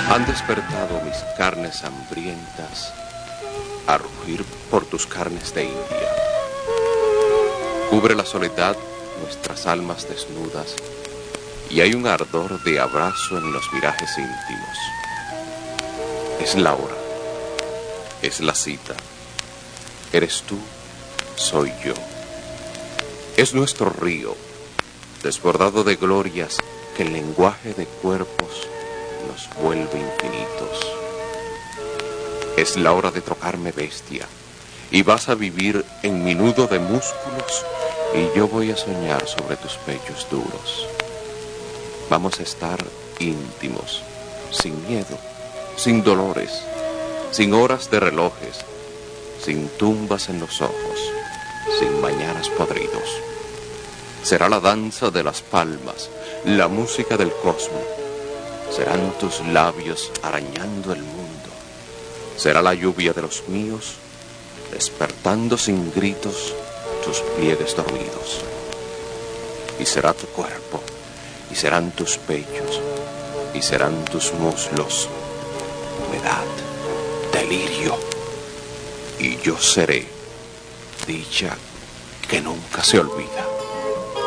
Han despertado mis carnes hambrientas a rugir por tus carnes de India. Cubre la soledad nuestras almas desnudas y hay un ardor de abrazo en los mirajes íntimos. Es la hora, es la cita. Eres tú, soy yo. Es nuestro río, desbordado de glorias que el lenguaje de cuerpos nos vuelve infinitos. Es la hora de trocarme bestia, y vas a vivir en mi nudo de músculos, y yo voy a soñar sobre tus pechos duros. Vamos a estar íntimos, sin miedo, sin dolores, sin horas de relojes, sin tumbas en los ojos, sin mañanas podridos. Será la danza de las palmas, la música del cosmos. Serán tus labios arañando el mundo. Será la lluvia de los míos, despertando sin gritos tus pliegues dormidos. Y será tu cuerpo, y serán tus pechos, y serán tus muslos, humedad, delirio. Y yo seré dicha que nunca se olvida.